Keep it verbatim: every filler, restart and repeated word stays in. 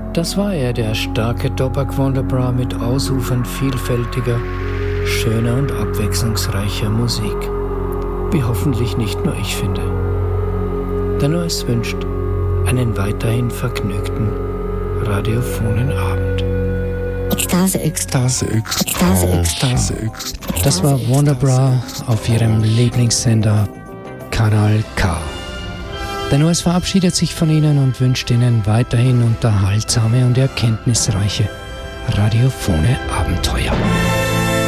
Das war er, der starke Tobak Wonderbra mit ausufernd vielfältiger, schöner und abwechslungsreicher Musik. Wie hoffentlich nicht nur ich finde. Der Noise wünscht einen weiterhin vergnügten radiophonen Abend. Ekstase, Ekstase, Ekstase, Ekstase, Ekstase. Das war Wonderbra auf ihrem Lieblingssender Kanal K. Der Noise verabschiedet sich von Ihnen und wünscht Ihnen weiterhin unterhaltsame und erkenntnisreiche radiophone Abenteuer.